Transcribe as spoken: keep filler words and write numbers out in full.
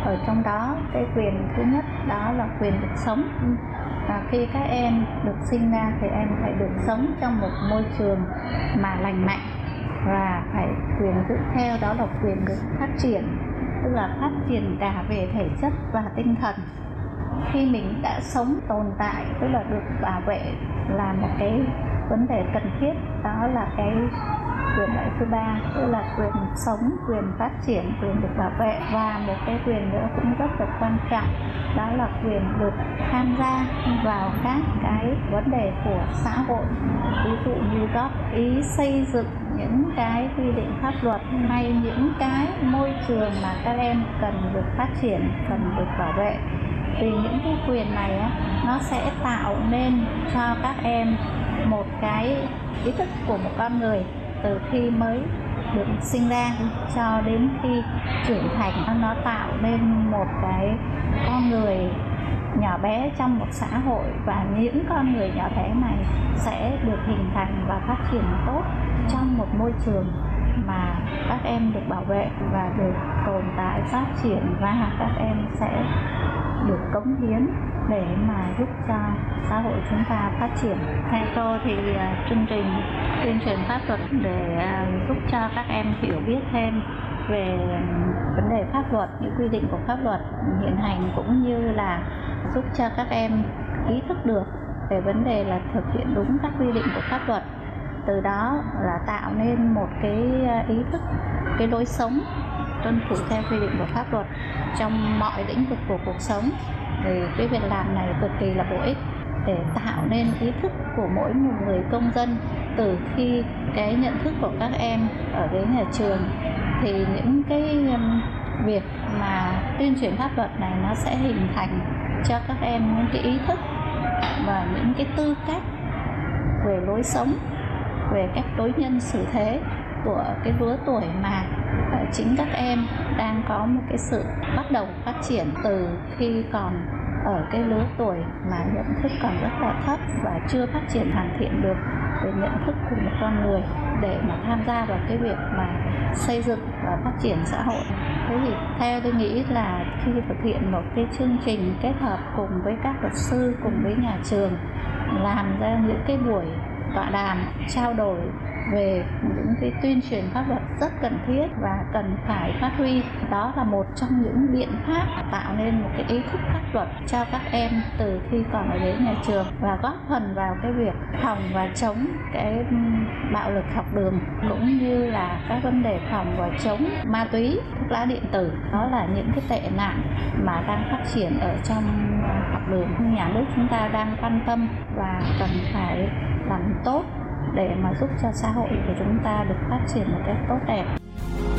Ở trong đó cái quyền thứ nhất đó là quyền được sống. Và khi các em được sinh ra thì em phải được sống trong một môi trường mà lành mạnh, và phải quyền tiếp theo đó là quyền được phát triển, tức là phát triển cả về thể chất và tinh thần. Khi mình đã sống tồn tại, tức là được bảo vệ, là một cái vấn đề cần thiết, đó là cái quyền lợi thứ ba, tức là quyền sống, quyền phát triển, quyền được bảo vệ. Và một cái quyền nữa cũng rất là quan trọng, đó là quyền được tham gia vào các cái vấn đề của xã hội, ví dụ như góp ý xây dựng những cái quy định pháp luật hay những cái môi trường mà các em cần được phát triển, cần được bảo vệ. Vì những cái quyền này á, nó sẽ tạo nên cho các em một cái ý thức của một con người từ khi mới được sinh ra cho đến khi trưởng thành. Nó tạo nên một cái con người nhỏ bé trong một xã hội, và những con người nhỏ bé này sẽ được hình thành và phát triển tốt trong một môi trường mà các em được bảo vệ và được tồn tại, phát triển, và các em sẽ được cống hiến để mà giúp cho xã hội chúng ta phát triển. Theo tôi thì uh, chương trình tuyên truyền pháp luật để uh, giúp cho các em hiểu biết thêm về vấn đề pháp luật, những quy định của pháp luật hiện hành, cũng như là giúp cho các em ý thức được về vấn đề là thực hiện đúng các quy định của pháp luật. Từ đó là tạo nên một cái ý thức, cái lối sống tuân thủ theo quy định của pháp luật trong mọi lĩnh vực của cuộc sống. Thì cái việc làm này cực kỳ là bổ ích để tạo nên ý thức của mỗi một người công dân từ khi cái nhận thức của các em ở đến nhà trường. Thì những cái việc mà tuyên truyền pháp luật này nó sẽ hình thành cho các em những cái ý thức và những cái tư cách về lối sống, về cách đối nhân xử thế của cái lứa tuổi mà chính các em đang có một cái sự bắt đầu phát triển từ khi còn ở cái lứa tuổi mà nhận thức còn rất là thấp và chưa phát triển hoàn thiện được về nhận thức của một con người để mà tham gia vào cái việc mà xây dựng và phát triển xã hội. Thế thì theo tôi nghĩ là khi thực hiện một cái chương trình kết hợp cùng với các luật sư, cùng với nhà trường, làm ra những cái buổi tọa đàm trao đổi về những cái tuyên truyền pháp luật rất cần thiết và cần phải phát huy, đó là một trong những biện pháp tạo nên một cái ý thức pháp luật cho các em từ khi còn ở đến nhà trường, và góp phần vào cái việc phòng và chống cái bạo lực học đường, cũng như là các vấn đề phòng và chống ma túy, thuốc lá điện tử. Đó là những cái tệ nạn mà đang phát triển ở trong học đường. Nhà nước chúng ta đang quan tâm và cần phải làm tốt để mà giúp cho xã hội của chúng ta được phát triển một cách tốt đẹp.